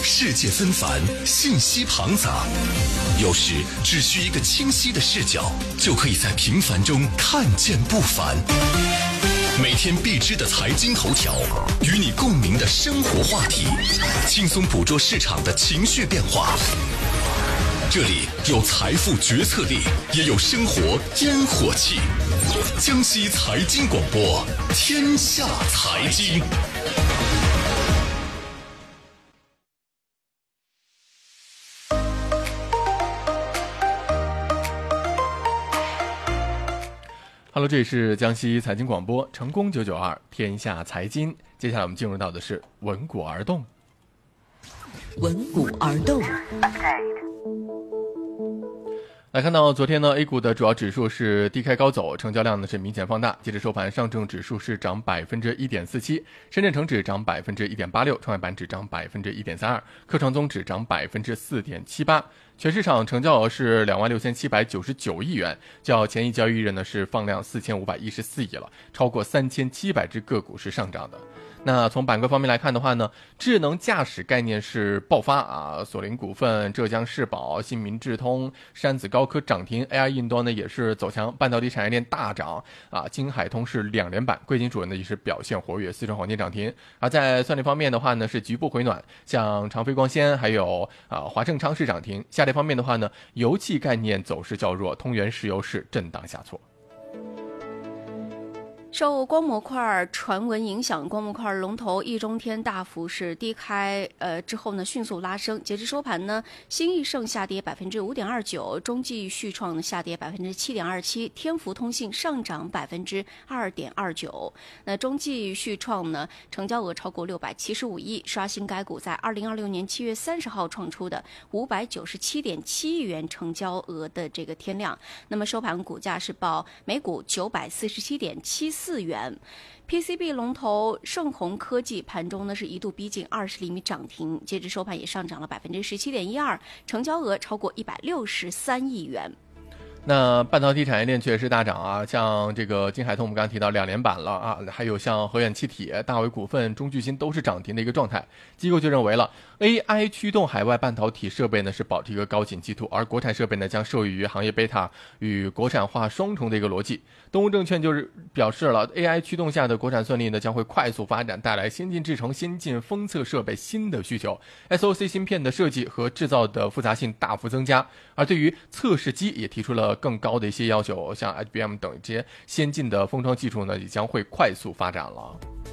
世界纷繁，信息庞杂，有时只需一个清晰的视角，就可以在平凡中看见不凡。每天必知的财经头条，与你共鸣的生活话题，轻松捕捉市场的情绪变化。这里有财富决策力，也有生活烟火气。江西财经广播，天下财经。Hello， 这里是江西财经广播，成功992天下财经。接下来我们进入到的是闻股而动。 闻股而动。 来看到昨天呢 ，A 股的主要指数是低开高走，成交量呢是明显放大。截至收盘，上证指数是涨1.47%，深圳成指涨1.86%，创业板指涨1.32%，科创综指涨4.78%。全市场成交额是26799亿元，较前一交易日呢是放量4514亿了，超过3700只个股是上涨的。那从板块方面来看的话呢，智能驾驶概念是爆发啊，索林股份、浙江世宝、新民智通、山子高科涨停 ，AI 硬端呢也是走强，半导体产业链大涨啊，京海通是2连板，贵金属呢也是表现活跃，四川黄金涨停。而在算力方面的话呢，是局部回暖，像长飞光纤还有华盛昌是涨停。下跌方面的话呢，油气概念走势较弱，通源石油是震荡下挫。 受光模块传闻影响，光模块龙头易中天大幅是低开之后呢迅速拉升，截至收盘呢，新易盛下跌5.29%，中继续创呢下跌7.27%，天福通信上涨2.29%。那中继续创呢成交额超过675亿，刷新该股在2026年7月30号创出的597.7亿元成交额的这个天量。那么收盘股价是报每股947.74元。PCB 龙头盛虹科技盘中呢是一度逼近20厘米涨停，截至收盘也上涨了17.12%，成交额超过163亿元。 那半导体产业链确实大涨啊，像这个金海通我们刚才提到2连板了啊，还有像和远气体、大伟股份、中聚鑫都是涨停的一个状态。机构就认为了 AI 驱动海外半导体设备呢是保持一个高景气度，而国产设备呢将受益于行业贝塔与国产化双重的一个逻辑。东吴证券就是表示了 AI 驱动下的国产算力呢将会快速发展，带来先进制程、先进封测设备新的需求， SoC 芯片的设计和制造的复杂性大幅增加，而对于测试机也提出了更高的一些要求，像 HBM 等这些先进的封装技术呢也将会快速发展了。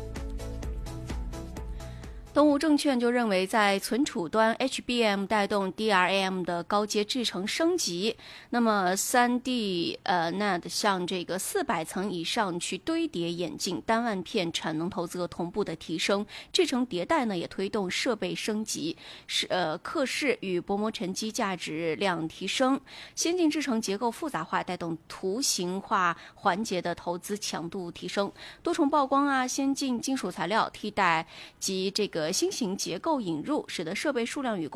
东吴证券就认为，在存储端 HBM 带动 DRAM 的高阶制程升级，那么 3D NAND 向这个400层以上去堆叠演进，单万片产能投资同步的提升，制程迭代呢也推动设备升级，刻式与薄膜沉积价值量提升，先进制程结构复杂化带动图形化环节的投资强度提升，多重曝光啊、先进金属材料替代及这个新型结构引入，使得设备数量与